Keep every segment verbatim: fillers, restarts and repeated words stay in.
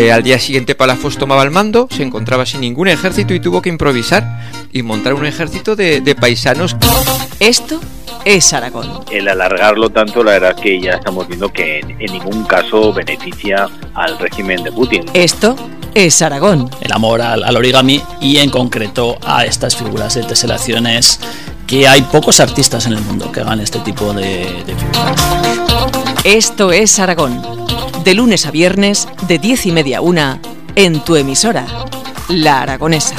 Eh, al día siguiente Palafox tomaba el mando, se encontraba sin ningún ejército y tuvo que improvisar y montar un ejército de, de paisanos. Esto es Aragón. El alargarlo tanto, la verdad que ya estamos viendo que en, en ningún caso beneficia al régimen de Putin. Esto es Aragón. El amor al, al origami y en concreto a estas figuras de teselaciones, que hay pocos artistas en el mundo que hagan este tipo de, de figuras. Esto es Aragón. De lunes a viernes, de diez y media a una, en tu emisora, La Aragonesa.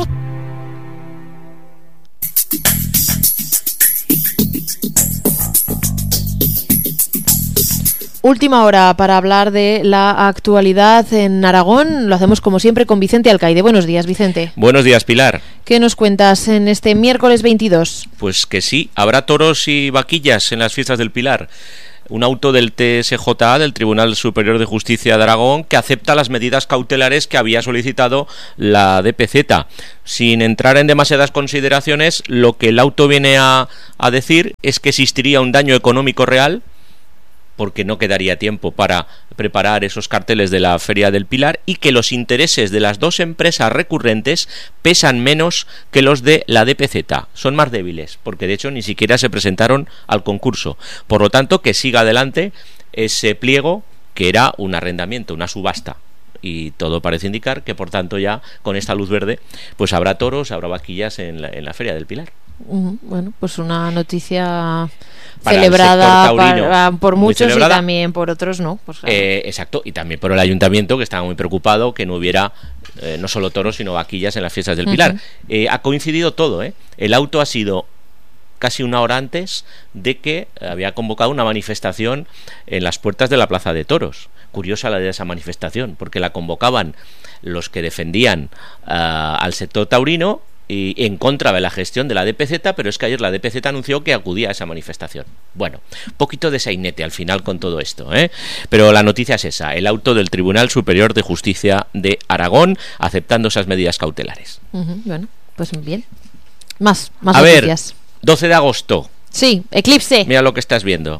Última hora para hablar de la actualidad en Aragón. Lo hacemos como siempre con Vicente Alcaide. Buenos días, Vicente. Buenos días, Pilar. ¿Qué nos cuentas en este miércoles veintidós? Pues que sí, habrá toros y vaquillas en las fiestas del Pilar. Un auto del T S J A, del Tribunal Superior de Justicia de Aragón, que acepta las medidas cautelares que había solicitado la D P Z. Sin entrar en demasiadas consideraciones, lo que el auto viene a, a decir es que existiría un daño económico real, porque no quedaría tiempo para preparar esos carteles de la Feria del Pilar, y que los intereses de las dos empresas recurrentes pesan menos que los de la D P Z. Son más débiles, porque de hecho ni siquiera se presentaron al concurso. Por lo tanto, que siga adelante ese pliego, que era un arrendamiento, una subasta. Y todo parece indicar que, por tanto, ya con esta luz verde, pues habrá toros, habrá vaquillas en la, en la Feria del Pilar. Uh-huh. Bueno, pues una noticia para celebrada taurino, para, por muchos y también por otros no. Pues claro. eh, exacto, y también por el ayuntamiento, que estaba muy preocupado que no hubiera eh, no solo toros sino vaquillas en las fiestas del Pilar. Uh-huh. eh, ha coincidido todo, ¿eh? El auto ha sido casi una hora antes de que había convocado una manifestación en las puertas de la Plaza de Toros. Curiosa la de esa manifestación, porque la convocaban los que defendían uh, al sector taurino y en contra de la gestión de la D P Z, pero es que ayer la D P Z anunció que acudía a esa manifestación. Bueno, un poquito de sainete al final con todo esto, ¿eh? Pero la noticia es esa, el auto del Tribunal Superior de Justicia de Aragón aceptando esas medidas cautelares. Uh-huh, bueno, pues bien. Más, más a noticias. Ver, doce de agosto. Sí, eclipse. Mira lo que estás viendo.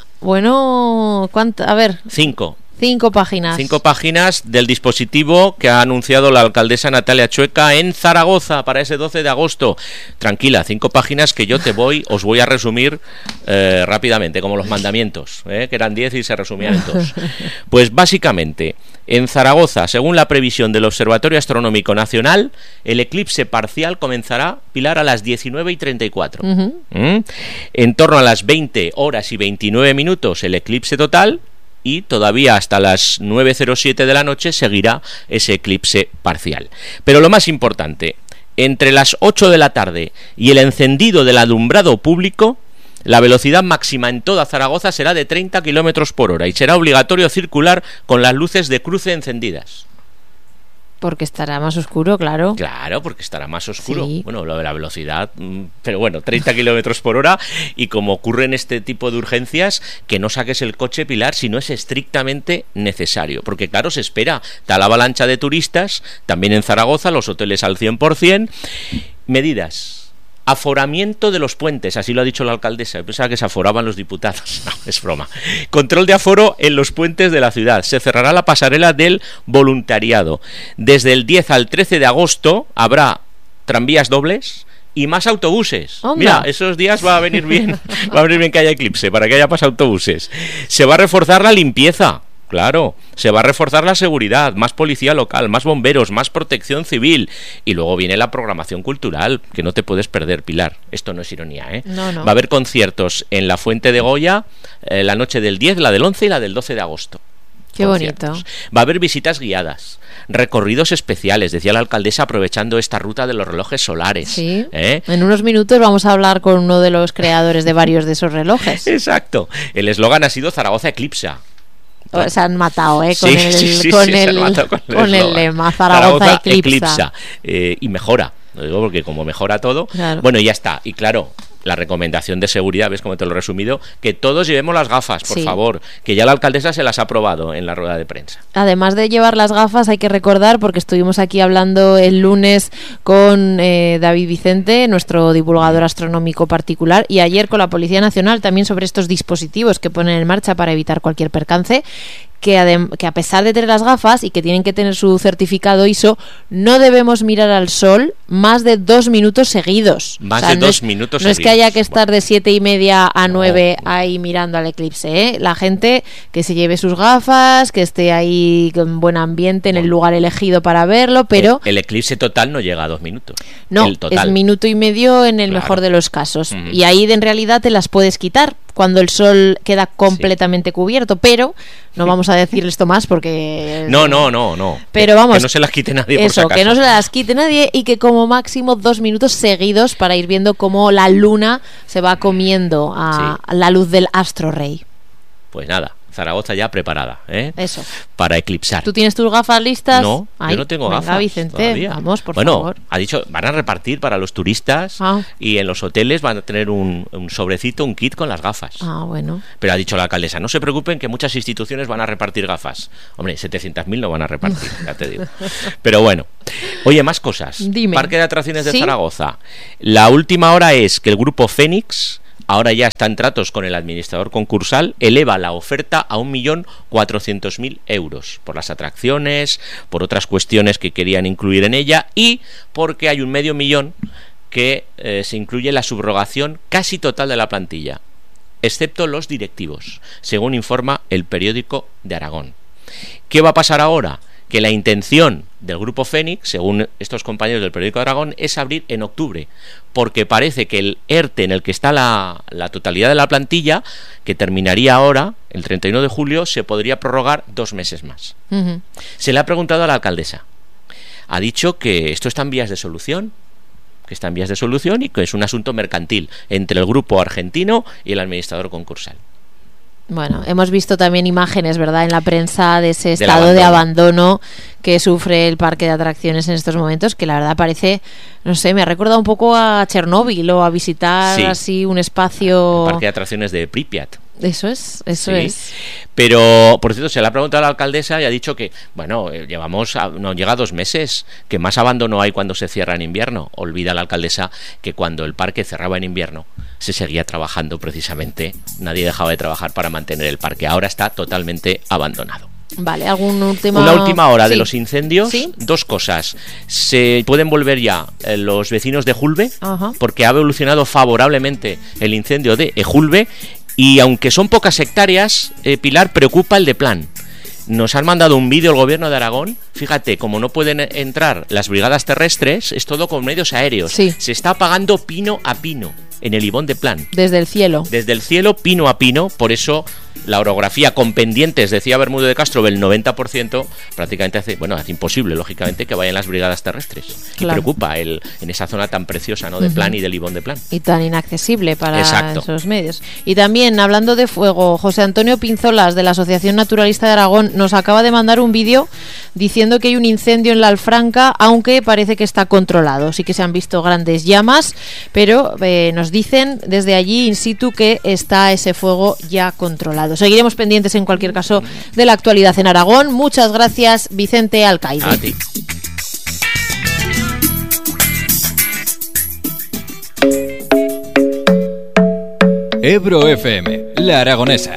Bueno, ¿cuánto? A ver. Cinco. Cinco páginas. Cinco páginas del dispositivo que ha anunciado la alcaldesa Natalia Chueca en Zaragoza para ese doce de agosto. Tranquila, cinco páginas que yo te voy, os voy a resumir eh, rápidamente, como los mandamientos, eh, que eran diez y se resumían en dos. Pues básicamente, en Zaragoza, según la previsión del Observatorio Astronómico Nacional, el eclipse parcial comenzará, Pilar, a las diecinueve y treinta y cuatro. Uh-huh. ¿Mm? En torno a las veinte horas y veintinueve minutos el eclipse total, y todavía hasta las nueve cero siete de la noche seguirá ese eclipse parcial. Pero lo más importante, entre las ocho de la tarde y el encendido del alumbrado público, la velocidad máxima en toda Zaragoza será de treinta kilómetros por hora y será obligatorio circular con las luces de cruce encendidas. Porque estará más oscuro, claro. Claro, porque estará más oscuro. Sí. Bueno, lo de la velocidad, pero bueno, treinta kilómetros por hora. Y como ocurre en este tipo de urgencias, que no saques el coche, Pilar, si no es estrictamente necesario. Porque claro, se espera tal avalancha de turistas, también en Zaragoza, los hoteles al cien por ciento. Medidas. Aforamiento de los puentes, así lo ha dicho la alcaldesa. Yo pensaba que se aforaban los diputados. No, es broma. Control de aforo en los puentes de la ciudad. Se cerrará la pasarela del voluntariado. Desde el diez al trece de agosto habrá tranvías dobles y más autobuses. ¡Onda! Mira, esos días va a venir bien. Va a venir bien que haya eclipse, para que haya más autobuses. Se va a reforzar la limpieza. Claro, se va a reforzar la seguridad, más policía local, más bomberos, más protección civil. Y luego viene la programación cultural, que no te puedes perder, Pilar. Esto no es ironía, ¿eh? No, no. Va a haber conciertos en la Fuente de Goya eh, la noche del diez, la del once y la del doce de agosto. Qué conciertos. Bonito. Va a haber visitas guiadas, recorridos especiales, decía la alcaldesa, aprovechando esta ruta de los relojes solares. Sí. ¿Eh? En unos minutos vamos a hablar con uno de los creadores de varios de esos relojes. Exacto. El eslogan ha sido Zaragoza Eclipsa. Se han matado, ¿eh? Con sí, el, sí, sí, con sí, el, con el, con el lema Zaragoza, Zaragoza Eclipsa. Eclipsa. Eh, y mejora, lo digo porque como mejora todo, claro. Bueno, ya está. Y claro, la recomendación de seguridad, ves cómo te lo he resumido, que todos llevemos las gafas, por sí. favor, que ya la alcaldesa se las ha aprobado en la rueda de prensa. Además de llevar las gafas, hay que recordar, porque estuvimos aquí hablando el lunes con eh, David Vicente, nuestro divulgador astronómico particular, y ayer con la Policía Nacional también sobre estos dispositivos que ponen en marcha para evitar cualquier percance, que, adem- que a pesar de tener las gafas y que tienen que tener su certificado I S O, no debemos mirar al sol más de dos minutos seguidos. Más O sea, de no dos es, minutos no seguidos. es que haya que estar de siete y media a No. nueve ahí mirando al eclipse, ¿eh? La gente que se lleve sus gafas, que esté ahí con buen ambiente en el lugar elegido para verlo, pero El, el eclipse total no llega a dos minutos. no, El total. es minuto y medio en el Claro. mejor de los casos. Ujú. Y ahí en realidad te las puedes quitar cuando el sol queda completamente cubierto, pero no vamos a decir esto más porque... No, no, no, no. Pero Que- vamos, que no se las quite nadie por si Eso, que acaso. no se las quite nadie y que como máximo dos minutos seguidos para ir viendo cómo la luna se va comiendo a, a la luz del astro rey. Pues nada, Zaragoza ya preparada, ¿eh? Eso. Para eclipsar. ¿Tú tienes tus gafas listas? No, Ay, yo no tengo venga, gafas Vicente, todavía. vamos, por bueno, favor. ha dicho, van a repartir para los turistas Ah. y en los hoteles van a tener un, un sobrecito, un kit con las gafas. Ah, bueno. Pero ha dicho la alcaldesa, no se preocupen que muchas instituciones van a repartir gafas. Hombre, setecientas mil no van a repartir, ya te digo. Pero bueno. Oye, más cosas. Dime. Parque de atracciones de ¿Sí? Zaragoza. La última hora es que el grupo Fénix, ahora ya está en tratos con el administrador concursal, eleva la oferta a un millón cuatrocientos mil euros por las atracciones, por otras cuestiones que querían incluir en ella y porque hay un medio millón que eh, se incluye la subrogación casi total de la plantilla, excepto los directivos, según informa el periódico de Aragón. ¿Qué va a pasar ahora? Que la intención del grupo Fénix, según estos compañeros del periódico de Aragón, es abrir en octubre, porque parece que el ERTE en el que está la, la totalidad de la plantilla, que terminaría ahora, el treinta y uno de julio, se podría prorrogar dos meses más. Ujú. Se le ha preguntado a la alcaldesa. Ha dicho que esto está en vías de solución, que está en vías de solución y que es un asunto mercantil entre el grupo argentino y el administrador concursal. Bueno, hemos visto también imágenes, ¿verdad?, en la prensa de ese Del estado de abandono. abandono que sufre el parque de atracciones en estos momentos, que la verdad parece, no sé, me ha recordado un poco a Chernóbil o a visitar Sí. así un espacio... El parque de atracciones de Pripyat. Eso es, eso Sí. es. Pero, por cierto, se le ha preguntado a la alcaldesa y ha dicho que, bueno, eh, llevamos, a, no llega a dos meses, que más abandono hay cuando se cierra en invierno. Olvida la alcaldesa que cuando el parque cerraba en invierno se seguía trabajando precisamente, nadie dejaba de trabajar para mantener el parque. Ahora está totalmente abandonado. Vale, ¿algún último...? Una última hora de Sí. los incendios, ¿Sí? dos cosas. Se pueden volver ya eh, los vecinos de Ejulbe, Ajá. porque ha evolucionado favorablemente el incendio de Ejulbe, y aunque son pocas hectáreas, eh, Pilar, preocupa el de Plan. Nos han mandado un vídeo el gobierno de Aragón. Fíjate, como no pueden entrar las brigadas terrestres, es todo con medios aéreos. Sí. Se está apagando pino a pino en el Ibón de Plan. Desde el cielo. Desde el cielo, pino a pino, por eso la orografía con pendientes, decía Bermúdez de Castro, del noventa por ciento, prácticamente hace, bueno, hace imposible, lógicamente, que vayan las brigadas terrestres. Claro. Y preocupa el, en esa zona tan preciosa, ¿no?, de Ujú. Plan y del Ibón de Plan. Y tan inaccesible para Exacto. esos medios. Y también, hablando de fuego, José Antonio Pinzolas, de la Asociación Naturalista de Aragón, nos acaba de mandar un vídeo diciendo que hay un incendio en la Alfranca, aunque parece que está controlado. Sí que se han visto grandes llamas, pero eh, nos dicen desde allí in situ que está ese fuego ya controlado. Seguiremos pendientes en cualquier caso de la actualidad en Aragón. Muchas gracias, Vicente Alcaide. A ti. Ebro F M, La Aragonesa.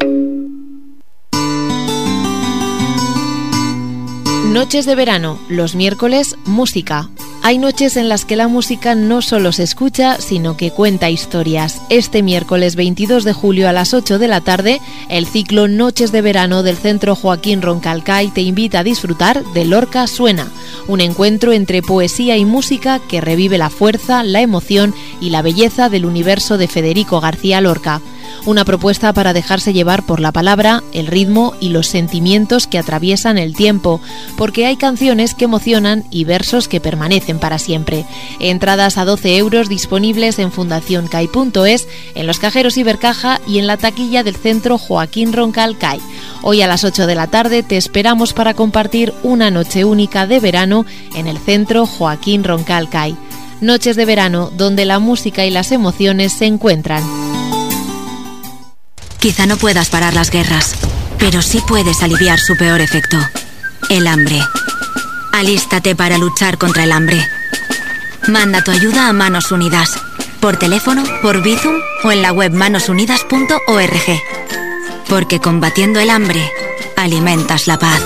Noches de verano, los miércoles, música. Hay noches en las que la música no solo se escucha, sino que cuenta historias. Este miércoles veintidós de julio a las ocho de la tarde, el ciclo Noches de Verano del Centro Joaquín Roncalcay te invita a disfrutar de Lorca Suena, un encuentro entre poesía y música que revive la fuerza, la emoción y la belleza del universo de Federico García Lorca. Una propuesta para dejarse llevar por la palabra, el ritmo y los sentimientos que atraviesan el tiempo, porque hay canciones que emocionan y versos que permanecen para siempre. Entradas a doce euros disponibles en fundación cai punto es, en los cajeros Ibercaja y en la taquilla del Centro Joaquín Roncalcay. Hoy a las ocho de la tarde te esperamos para compartir una noche única de verano en el Centro Joaquín Roncalcay. Noches de verano donde la música y las emociones se encuentran. Quizá no puedas parar las guerras, pero sí puedes aliviar su peor efecto, el hambre. Alístate para luchar contra el hambre. Manda tu ayuda a Manos Unidas, por teléfono, por Bizum o en la web manos unidas punto org. Porque combatiendo el hambre, alimentas la paz.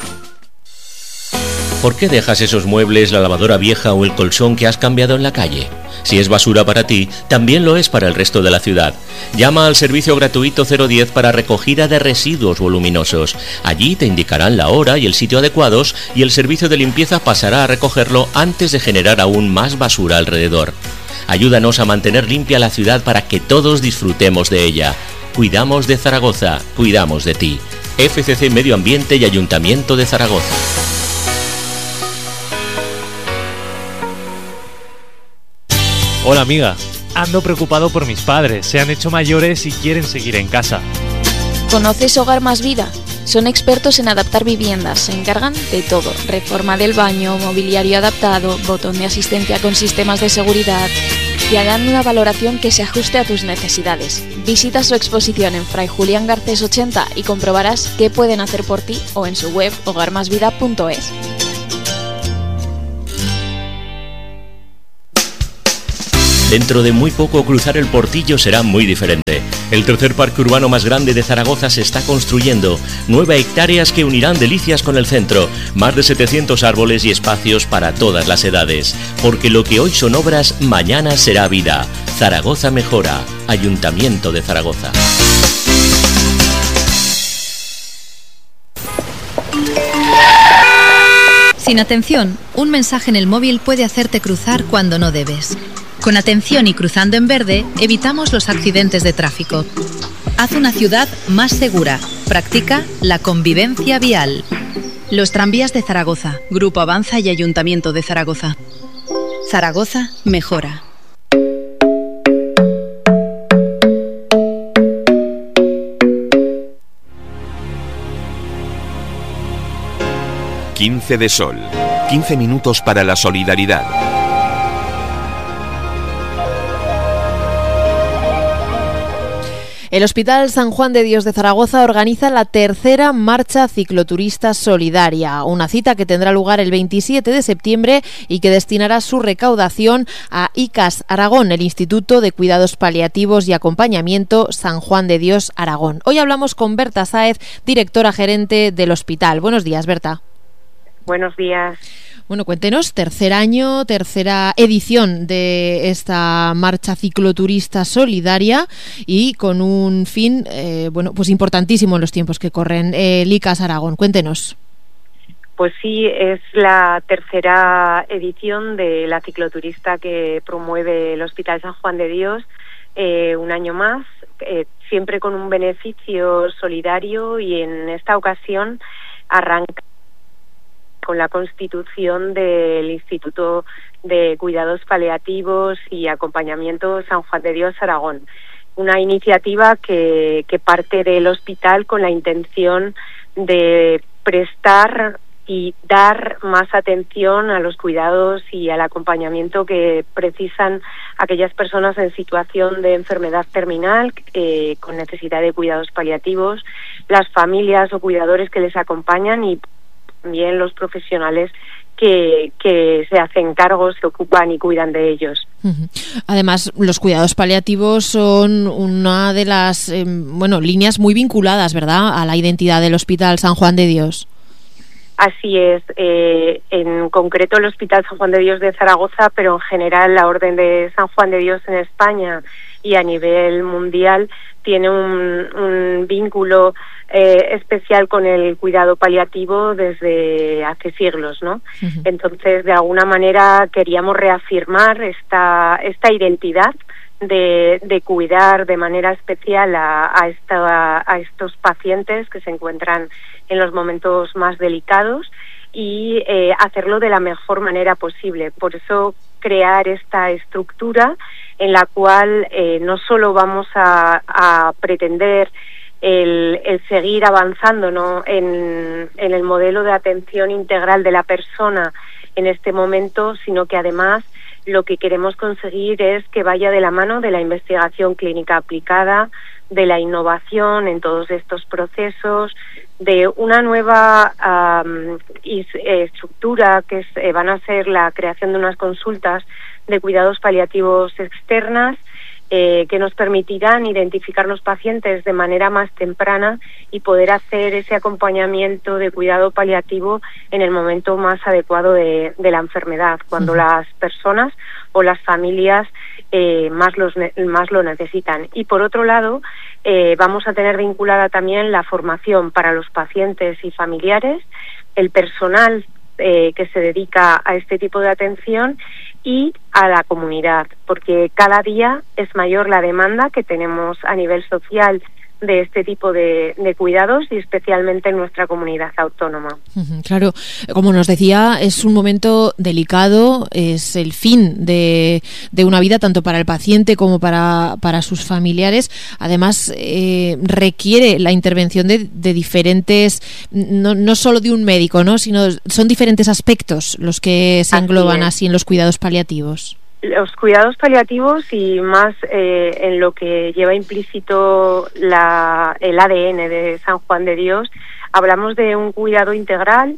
¿Por qué dejas esos muebles, la lavadora vieja o el colchón que has cambiado en la calle? Si es basura para ti, también lo es para el resto de la ciudad. Llama al servicio gratuito cero diez para recogida de residuos voluminosos. Allí te indicarán la hora y el sitio adecuados y el servicio de limpieza pasará a recogerlo antes de generar aún más basura alrededor. Ayúdanos a mantener limpia la ciudad para que todos disfrutemos de ella. Cuidamos de Zaragoza, cuidamos de ti. F C C Medio Ambiente y Ayuntamiento de Zaragoza. Hola amiga, ando preocupado por mis padres, se han hecho mayores y quieren seguir en casa. ¿Conoces Hogar Más Vida? Son expertos en adaptar viviendas, se encargan de todo, reforma del baño, mobiliario adaptado, botón de asistencia con sistemas de seguridad. Y harán una valoración que se ajuste a tus necesidades. Visita su exposición en Fray Julián Garcés ochenta y comprobarás qué pueden hacer por ti o en su web hogar más vida punto es. Dentro de muy poco cruzar el Portillo será muy diferente. El tercer parque urbano más grande de Zaragoza se está construyendo. Nueve hectáreas que unirán Delicias con el centro. Más de setecientos árboles y espacios para todas las edades. Porque lo que hoy son obras, mañana será vida. Zaragoza mejora. Ayuntamiento de Zaragoza. Sin atención, un mensaje en el móvil puede hacerte cruzar cuando no debes. Con atención y cruzando en verde, evitamos los accidentes de tráfico. Haz una ciudad más segura. Practica la convivencia vial. Los tranvías de Zaragoza, Grupo Avanza y Ayuntamiento de Zaragoza. Zaragoza mejora. quince de sol. quince minutos para la solidaridad. El Hospital San Juan de Dios de Zaragoza organiza la tercera marcha cicloturista solidaria, una cita que tendrá lugar el veintisiete de septiembre y que destinará su recaudación a I C A S Aragón, el Instituto de Cuidados Paliativos y Acompañamiento San Juan de Dios Aragón. Hoy hablamos con Berta Sáez, directora gerente del hospital. Buenos días, Berta. Buenos días. Bueno, cuéntenos, tercer año, tercera edición de esta marcha cicloturista solidaria y con un fin, eh, bueno, pues importantísimo en los tiempos que corren, eh, el I C A S Aragón. Cuéntenos. Pues sí, es la tercera edición de la cicloturista que promueve el Hospital San Juan de Dios, eh, un año más, eh, siempre con un beneficio solidario, y en esta ocasión arranca con la constitución del Instituto de Cuidados Paliativos y Acompañamiento San Juan de Dios Aragón. Una iniciativa que, que parte del hospital con la intención de prestar y dar más atención a los cuidados y al acompañamiento que precisan aquellas personas en situación de enfermedad terminal, eh, con necesidad de cuidados paliativos, las familias o cuidadores que les acompañan y también los profesionales que, que se hacen cargo, se ocupan y cuidan de ellos. Uh-huh. Además, los cuidados paliativos son una de las eh, bueno, líneas muy vinculadas, ¿verdad?, a la identidad del Hospital San Juan de Dios. Así es, eh, en concreto el Hospital San Juan de Dios de Zaragoza, pero en general la Orden de San Juan de Dios en España y a nivel mundial tiene un, un vínculo eh, especial con el cuidado paliativo desde hace siglos, ¿no? Uh-huh. Entonces, de alguna manera queríamos reafirmar esta esta identidad de, de cuidar de manera especial a, a, esta, a estos pacientes que se encuentran en los momentos más delicados y eh, hacerlo de la mejor manera posible. Por eso crear esta estructura en la cual eh, no solo vamos a, a pretender el, el seguir avanzando, ¿no?, en, en el modelo de atención integral de la persona en este momento, sino que además lo que queremos conseguir es que vaya de la mano de la investigación clínica aplicada, de la innovación en todos estos procesos, de una nueva um, estructura que es, eh, van a ser la creación de unas consultas de cuidados paliativos externas, eh, que nos permitirán identificar los pacientes de manera más temprana y poder hacer ese acompañamiento de cuidado paliativo en el momento más adecuado de, de la enfermedad, cuando uh-huh. las personas o las familias eh, más, los, más lo necesitan. Y por otro lado, eh, vamos a tener vinculada también la formación para los pacientes y familiares, el personal eh, que se dedica a este tipo de atención y a la comunidad, porque cada día es mayor la demanda que tenemos a nivel social de este tipo de, de cuidados y especialmente en nuestra comunidad autónoma. Claro, como nos decía, es un momento delicado, es el fin de, de una vida tanto para el paciente como para, para sus familiares. Además, eh, requiere la intervención de, de diferentes, no, no solo de un médico, ¿no? Sino son diferentes aspectos los que se engloban así, así en los cuidados paliativos. Los cuidados paliativos y más eh, en lo que lleva implícito la, el A D N de San Juan de Dios, hablamos de un cuidado integral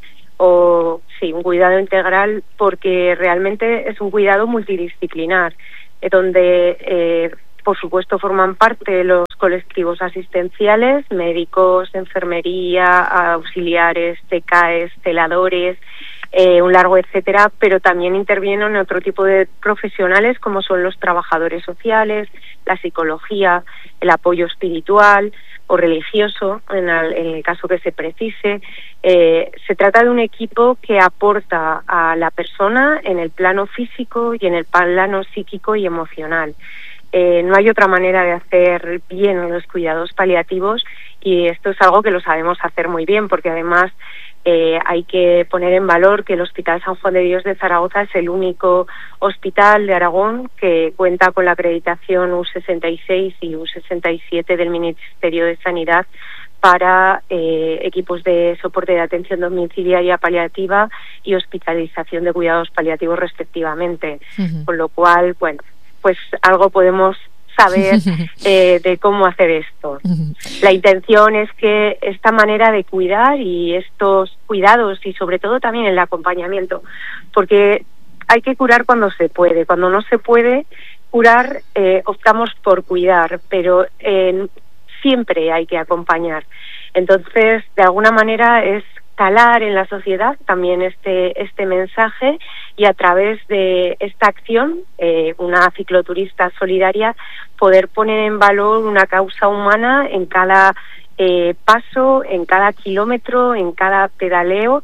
o sí, un cuidado integral porque realmente es un cuidado multidisciplinar, eh, donde eh, por supuesto forman parte los colectivos asistenciales, médicos, enfermería, auxiliares, T K Es, celadores, Eh, un largo etcétera, pero también intervienen otro tipo de profesionales como son los trabajadores sociales, la psicología, el apoyo espiritual o religioso en el, en el caso que se precise. Eh, se trata de un equipo que aporta a la persona en el plano físico y en el plano psíquico y emocional. Eh, no hay otra manera de hacer bien los cuidados paliativos y esto es algo que lo sabemos hacer muy bien porque además Eh, hay que poner en valor que el Hospital San Juan de Dios de Zaragoza es el único hospital de Aragón que cuenta con la acreditación U sesenta y seis y U sesenta y siete del Ministerio de Sanidad para eh, equipos de soporte de atención domiciliaria paliativa y hospitalización de cuidados paliativos respectivamente. Uh-huh. Con lo cual, bueno, pues algo podemos saber eh, de cómo hacer esto. La intención es que esta manera de cuidar y estos cuidados y sobre todo también el acompañamiento, porque hay que curar cuando se puede, cuando no se puede curar eh, optamos por cuidar, pero eh, siempre hay que acompañar. Entonces, de alguna manera es calar en la sociedad también este este mensaje y a través de esta acción, eh, una cicloturista solidaria, poder poner en valor una causa humana en cada eh, paso, en cada kilómetro, en cada pedaleo,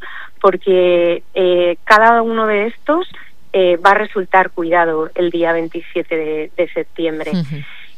porque eh, cada uno de estos eh, va a resultar cuidado el día veintisiete de, de septiembre. Uh-huh.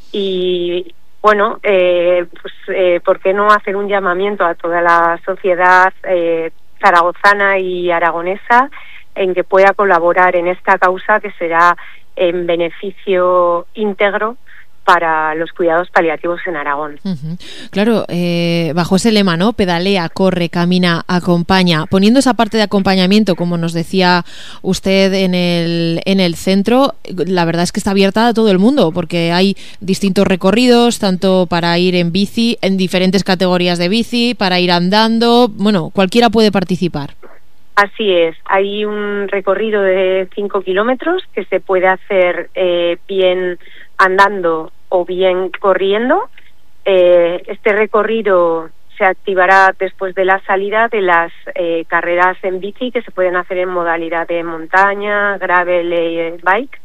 Y bueno, eh, pues eh, ¿por qué no hacer un llamamiento a toda la sociedad eh, zaragozana y aragonesa en que pueda colaborar en esta causa que será en beneficio íntegro para los cuidados paliativos en Aragón? Uh-huh. Claro, eh, bajo ese lema, ¿no? Pedalea, corre, camina, acompaña. Poniendo esa parte de acompañamiento, como nos decía usted en el, en el centro, la verdad es que está abierta a todo el mundo, porque hay distintos recorridos, tanto para ir en bici, en diferentes categorías de bici, para ir andando, bueno, cualquiera puede participar. Así es, hay un recorrido de cinco kilómetros que se puede hacer eh, bien andando o bien corriendo. Eh, este recorrido se activará después de la salida de las eh, carreras en bici que se pueden hacer en modalidad de montaña, gravel y bike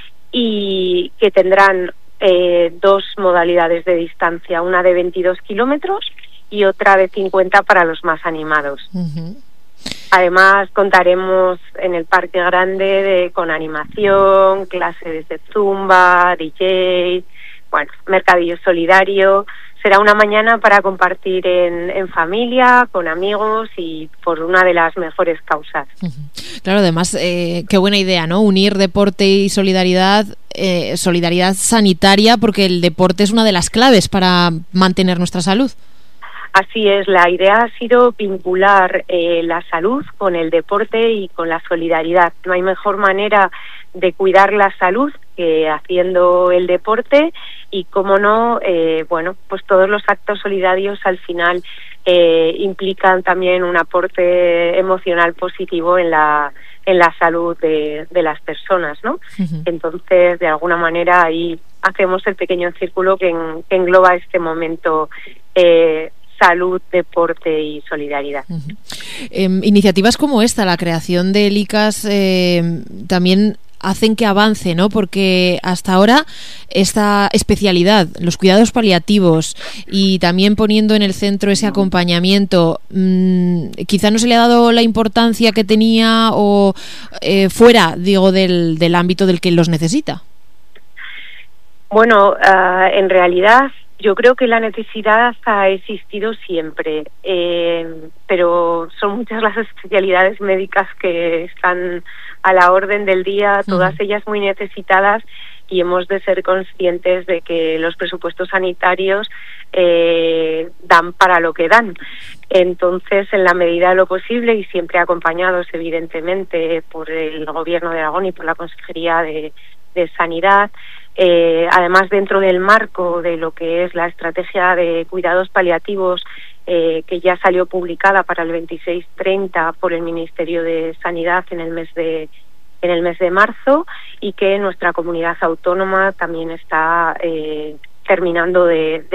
y que tendrán eh, dos modalidades de distancia, una de veintidós kilómetros y otra de cincuenta para los más animados. Uh-huh. Además contaremos en el Parque Grande de, con animación, clases de zumba, D J, bueno, mercadillo solidario. Será una mañana para compartir en, en familia, con amigos y por una de las mejores causas. Claro, además, eh, qué buena idea, ¿no? Unir deporte y solidaridad, eh, solidaridad sanitaria, porque el deporte es una de las claves para mantener nuestra salud. Así es, la idea ha sido vincular eh, la salud con el deporte y con la solidaridad. No hay mejor manera de cuidar la salud que haciendo el deporte y, cómo no, eh, bueno, pues todos los actos solidarios al final eh, implican también un aporte emocional positivo en la en la salud de, de las personas, ¿no? Uh-huh. Entonces, de alguna manera, ahí hacemos el pequeño círculo que, en, que engloba este momento eh, salud, deporte y solidaridad. Uh-huh. Eh, iniciativas como esta, la creación del I C A S, eh, también hacen que avance, ¿no? Porque hasta ahora esta especialidad, los cuidados paliativos y también poniendo en el centro ese acompañamiento, mmm, quizá no se le ha dado la importancia que tenía o eh, fuera, digo, del, del ámbito del que los necesita. Bueno, uh, en realidad yo creo que la necesidad ha existido siempre, eh, pero son muchas las especialidades médicas que están a la orden del día, todas uh-huh. ellas muy necesitadas, y hemos de ser conscientes de que los presupuestos sanitarios eh, dan para lo que dan. Entonces, en la medida de lo posible, y siempre acompañados evidentemente por el Gobierno de Aragón y por la Consejería de, de Sanidad, eh, además dentro del marco de lo que es la estrategia de cuidados paliativos, Eh, que ya salió publicada para el veintiséis treinta por el Ministerio de Sanidad en el mes de en el mes de marzo, y que nuestra comunidad autónoma también está eh, terminando de, de